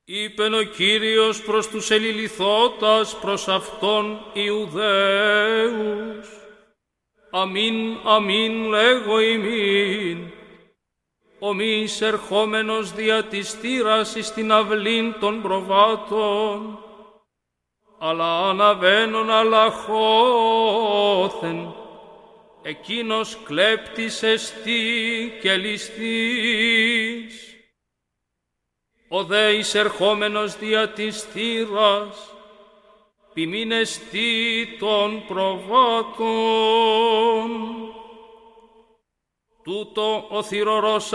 Είπεν ο Κύριος προς τους ελιληθώτας προς αυτόν Ιουδαίους, αμήν, αμήν λέγω ημίν, ο μη εισερχόμενος δια της θύρας εις την αυλήν των προβάτων, αλλά αναβαίνον αλαχώθεν, εκείνος κλέπτης εστί και ληστής. Ο δε εισερχόμενος δια της θύρας, ποιμήν εστί των προβάτων. Τούτο ο θυρωρός